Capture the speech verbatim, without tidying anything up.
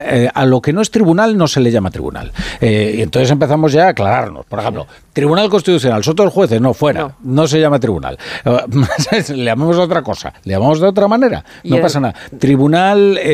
Eh, a lo que no es tribunal no se le llama tribunal. Eh, y entonces empezamos ya a aclararnos. Por ejemplo, Tribunal Constitucional, son todos jueces, no, fuera, no, no se llama tribunal. Uh, le llamamos de otra cosa, le llamamos de otra manera, no pasa nada. Tribunal... Eh,